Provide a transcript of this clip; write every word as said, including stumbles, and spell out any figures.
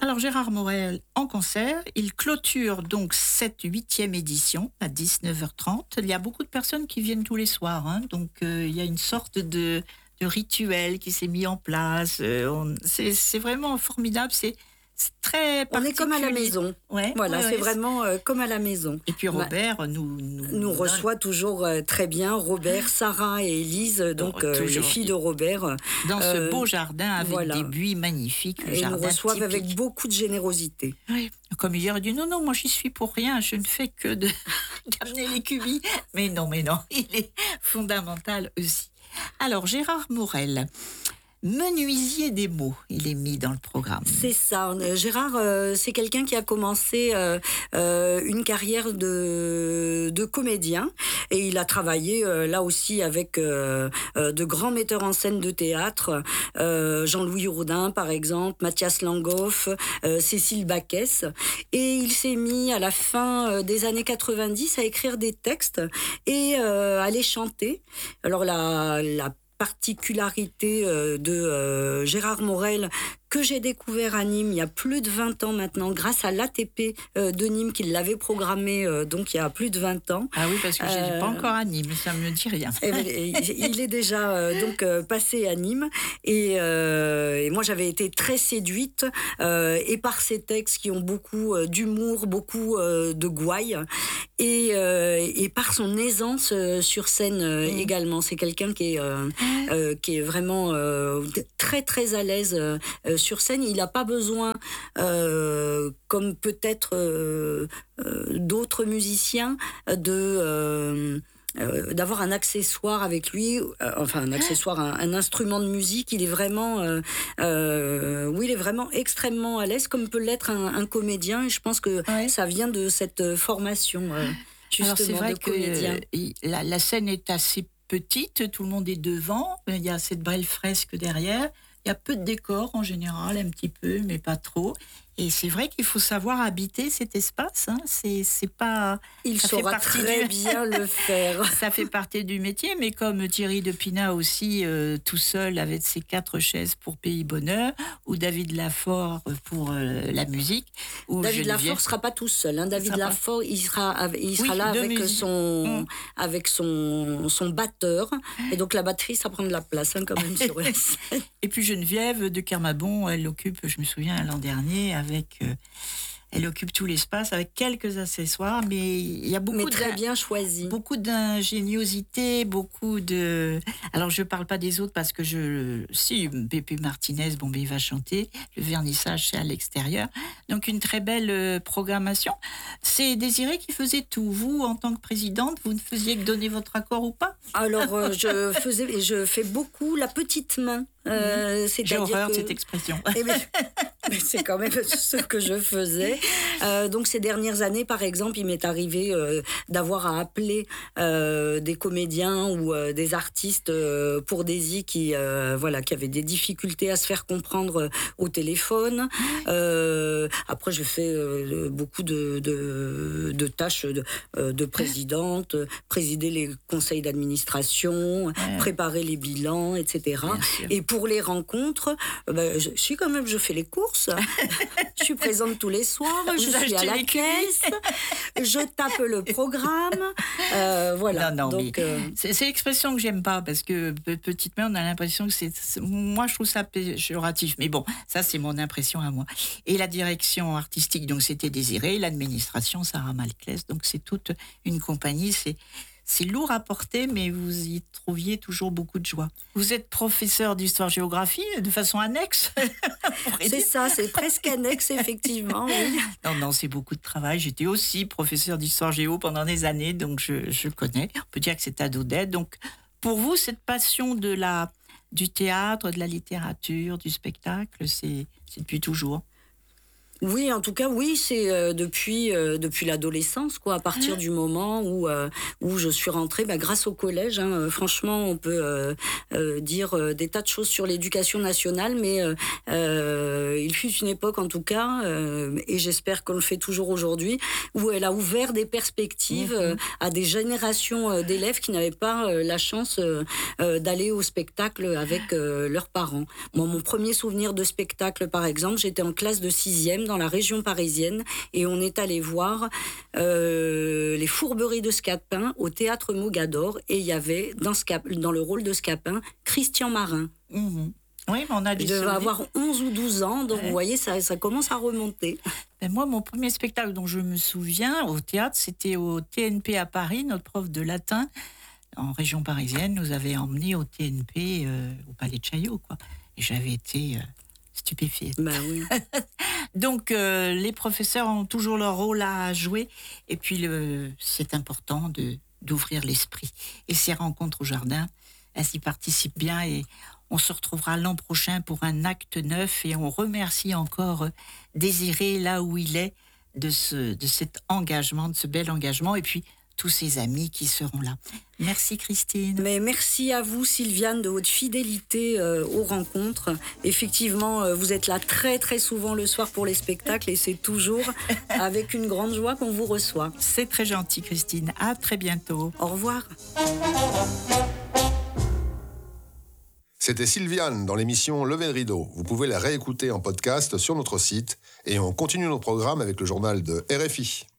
Alors Gérard Morel en concert, il clôture donc cette huitième édition à dix-neuf heures trente. Il y a beaucoup de personnes qui viennent tous les soirs, hein, donc euh, il y a une sorte de, de rituel qui s'est mis en place. Euh, on, c'est, c'est vraiment formidable, c'est, c'est très particulier. On est comme à la maison. Ouais, voilà, ouais, c'est ouais, vraiment euh, comme à la maison. Et puis Robert bah, nous, nous, nous reçoit toujours euh, très bien. Robert, Sarah et Élise, donc euh, les filles de Robert. Dans euh, ce beau jardin avec voilà. des buis magnifiques. Le et jardin nous reçoivent typique. Avec beaucoup de générosité. Oui. Comme hier, il dit non, non, moi j'y suis pour rien, je ne fais que de, d'amener les cubis. Mais non, mais non, il est fondamental aussi. Alors, Gérard Morel, menuisier des mots, il est mis dans le programme. C'est ça. Gérard, euh, c'est quelqu'un qui a commencé euh, euh, une carrière de, de comédien et il a travaillé euh, là aussi avec euh, euh, de grands metteurs en scène de théâtre, euh, Jean-Louis Hourdin par exemple, Mathias Langhoff, euh, Cécile Baquès. Et il s'est mis à la fin des années quatre-vingt-dix à écrire des textes et euh, à les chanter. Alors la, la particularité de euh, Gérard Morel que j'ai découvert à Nîmes il y a plus de vingt ans maintenant, grâce à l'A T P euh, de Nîmes qui l'avait programmé euh, donc il y a plus de vingt ans. Ah oui, parce que je n'étais euh, pas encore à Nîmes, ça ne me dit rien. Et, et, il est déjà euh, donc euh, passé à Nîmes et, euh, et moi j'avais été très séduite euh, et par ses textes qui ont beaucoup euh, d'humour, beaucoup euh, de gouaille et, euh, et par son aisance euh, sur scène euh, mmh. également. C'est quelqu'un qui est, euh, euh, qui est vraiment euh, très très à l'aise euh, sur scène. Il n'a pas besoin, euh, comme peut-être euh, euh, d'autres musiciens, de... Euh, Euh, d'avoir un accessoire avec lui, euh, enfin un accessoire, un, un instrument de musique. Il est vraiment, euh, euh, oui, il est vraiment extrêmement à l'aise, comme peut l'être un, un comédien. Et je pense que ouais. ça vient de cette formation euh, justement. Alors c'est vrai de comédien. Que euh, la, la scène est assez petite, tout le monde est devant. Il y a cette belle fresque derrière. Il y a peu de décors en général, un petit peu, mais pas trop. Et c'est vrai qu'il faut savoir habiter cet espace. Hein. C'est, c'est pas. Il ça saura fait très du... bien le faire. Ça fait partie du métier, mais comme Thierry Depina aussi, euh, tout seul avec ses quatre chaises pour Pays Bonheur, ou David Lafort pour euh, la musique. Ou David Geneviève... Lafort sera pas tout seul. Hein. David Lafort, pas... il sera, il sera oui, là avec musique. son, mmh. avec son, son batteur. Et donc la batterie, ça prend de la place hein, quand même sur la scène. Et puis Geneviève de Kermabon, elle occupe, je me souviens l'an dernier. Avec, euh, elle occupe tout l'espace avec quelques accessoires, mais il y a beaucoup mais très bien choisi, beaucoup d'ingéniosité, beaucoup de. Alors je parle pas des autres parce que je, si Pépé Martinez, bon, ben, il va chanter. Le vernissage c'est à l'extérieur, donc une très belle euh, programmation. C'est Désiré qui faisait tout. Vous, en tant que présidente, vous ne faisiez que donner votre accord ou pas? Alors euh, je faisais, je fais beaucoup la petite main. Euh, mmh. J'ai horreur que... de cette expression. Eh bien, mais c'est quand même ce que je faisais. Euh, donc ces dernières années, par exemple, il m'est arrivé euh, d'avoir à appeler euh, des comédiens ou euh, des artistes euh, pour des i qui, euh, voilà, qui avaient des difficultés à se faire comprendre au téléphone. Euh, après, je fais euh, beaucoup de, de, de tâches de, de présidente, présider les conseils d'administration, ouais. préparer les bilans, et cetera. Et pour les rencontres, ben, je, je suis quand même, je fais les courses. Je suis présente tous les soirs. Je Vous suis à la caisse. Je tape le programme. Euh, voilà. Non, non, Donc, mais euh... c'est, c'est l'expression que j'aime pas parce que petite main, on a l'impression que c'est, c'est. Moi, je trouve ça péjoratif. Mais bon, ça, c'est mon impression à moi. Et la direction artistique, donc c'était Désiré. L'administration, Sarah Malclès. Donc c'est toute une compagnie. C'est. C'est lourd à porter, mais vous y trouviez toujours beaucoup de joie. Vous êtes professeur d'histoire-géographie de façon annexe. C'est ça, c'est presque annexe, effectivement. Oui. Non, non, c'est beaucoup de travail. J'étais aussi professeur d'histoire-géo pendant des années, donc je, je connais. On peut dire que c'est à dos d'aide. Donc, pour vous, cette passion de la, du théâtre, de la littérature, du spectacle, c'est, c'est depuis toujours? Oui, en tout cas, oui, c'est euh, depuis, euh, depuis l'adolescence, quoi, à partir du moment où, euh, où je suis rentrée, bah, grâce au collège. Hein, euh, franchement, on peut euh, euh, dire euh, des tas de choses sur l'éducation nationale, mais euh, euh, il fut une époque, en tout cas, euh, et j'espère qu'on le fait toujours aujourd'hui, où elle a ouvert des perspectives euh, à des générations euh, d'élèves qui n'avaient pas euh, la chance euh, euh, d'aller au spectacle avec euh, leurs parents. Moi, mon premier souvenir de spectacle, par exemple, j'étais en classe de sixième dans la région parisienne et on est allé voir euh, les Fourberies de Scapin au théâtre Mogador et il y avait dans, Scap- dans le rôle de Scapin Christian Marin. Mmh. Oui, mais on a Je des devais souvenirs. avoir onze ou douze ans, donc Ouais. vous voyez, ça, ça commence à remonter. Ben moi, mon premier spectacle dont je me souviens au théâtre, c'était au T N P à Paris. Notre prof de latin en région parisienne nous avait emmenés au T N P, euh, au Palais de Chaillot, quoi. Et j'avais été euh, stupéfiée. Ben oui. Donc, euh, les professeurs ont toujours leur rôle à jouer. Et puis, le, c'est important de, d'ouvrir l'esprit. Et ces rencontres au jardin, elles y participent bien. Et on se retrouvera l'an prochain pour un acte neuf. Et on remercie encore Désiré, là où il est, de, ce, de cet engagement, de ce bel engagement. Et puis, tous ses amis qui seront là. Merci Christine. Mais merci à vous Sylviane de votre fidélité euh, aux rencontres. Effectivement, euh, vous êtes là très très souvent le soir pour les spectacles et c'est toujours avec une grande joie qu'on vous reçoit. C'est très gentil Christine. À très bientôt. Au revoir. C'était Sylviane dans l'émission Lever le rideau. Vous pouvez la réécouter en podcast sur notre site et on continue notre programme avec le journal de R F I.